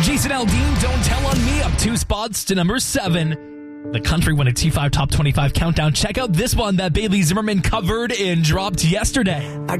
Jason Aldean, Don't Tell on Me, up 2 spots to number 7. The country won a T5 Top 25 countdown. Check out this one that Bailey Zimmerman covered and dropped yesterday.